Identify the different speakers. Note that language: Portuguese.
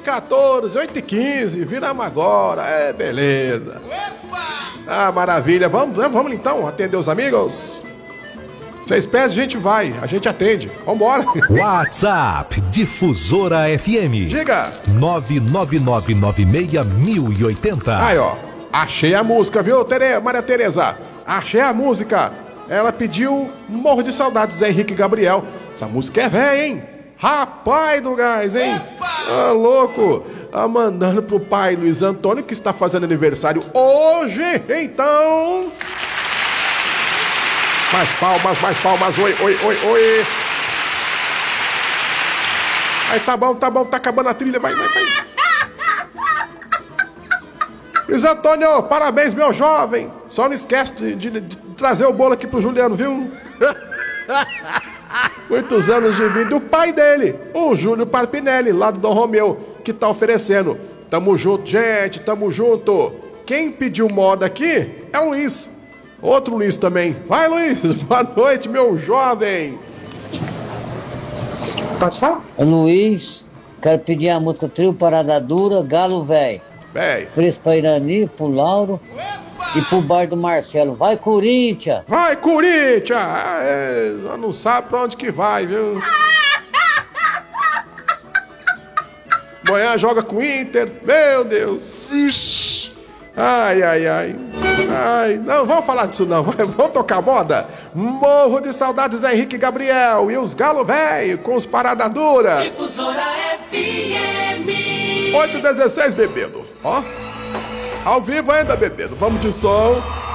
Speaker 1: 8h14, 8h15, viramos agora, beleza. Ah, maravilha, vamos então atender os amigos? Vocês pedem, a gente vai, a gente atende, vambora.
Speaker 2: WhatsApp Difusora FM.
Speaker 1: Diga.
Speaker 2: 999961080.
Speaker 1: Aí, ó, achei a música, viu, Maria Tereza? Achei a música. Ela pediu Morro de Saudades, Zé Henrique e Gabriel. Essa música é velha, hein? Rapaz do gás, hein? Ah, louco. Mandando pro pai Luiz Antônio, que está fazendo aniversário hoje, então. Mais palmas, oi. Aí tá bom, tá acabando a trilha, vai. Luiz Antônio, parabéns, meu jovem. Só não esquece de trazer o bolo aqui pro Juliano, viu? Muitos anos de vida. E o pai dele, o Júlio Parpinelli, lá do Dom Romeu, que tá oferecendo. Tamo junto, gente, tamo junto. Quem pediu moda aqui é o Luiz. Outro Luiz também. Vai, Luiz, boa noite, meu jovem.
Speaker 3: Pode falar?
Speaker 4: Luiz, quero pedir a música Trio Parada Dura, Galo Véi. Fresco pra Irani, pro Lauro e pro bar do Marcelo. Vai, Corinthians!
Speaker 1: Vai, Corinthians! Não sabe pra onde que vai, viu? Amanhã joga com o Inter, meu Deus! Ixi. Ai, não, vamos falar disso não, vamos tocar moda? Morro de Saudades, Zé Henrique e Gabriel e os Galo Velho com os Parada Dura.
Speaker 5: Difusora FM
Speaker 1: 8h16, bebendo, ó, ao vivo ainda, bebendo, vamos de som.